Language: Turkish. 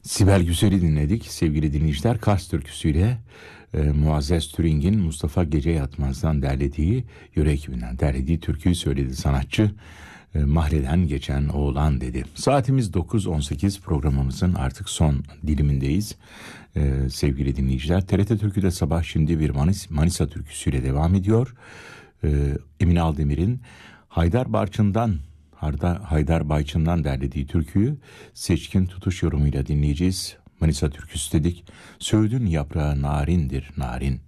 Sibel Güzel'i dinledik sevgili dinleyiciler. Kars türküsüyle Muazzez Türing'in Mustafa Gece Yatmaz'dan derlediği, yöre ekibinden derlediği türküyü söyledi sanatçı. Mahreden geçen oğlan dedi. Saatimiz 9.18, programımızın artık son dilimindeyiz. Sevgili dinleyiciler, TRT Türkü'de sabah şimdi bir Manisa türküsüyle devam ediyor. Emine Aldemir'in Haydar Bayçın'dan derlediği türküyü seçkin tutuş yorumuyla dinleyeceğiz. Manisa türküsü dedik. Söğüdün yaprağı narindir narin.